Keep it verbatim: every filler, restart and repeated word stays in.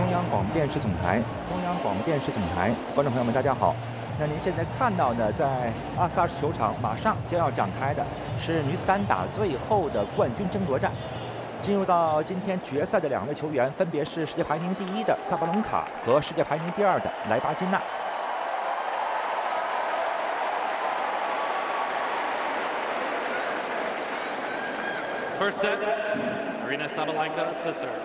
中央广播电视总台，中央广播电视总台，观众朋友们，大家好。那您现在看到的，在阿萨斯球场马上将要展开的是女子单打最后的冠军争夺战。进入到今天决赛的两位球员，分别是世界排名第一的萨巴隆卡和世界排名第二的莱巴金娜。 First set, Aryna Sabalenka to serve.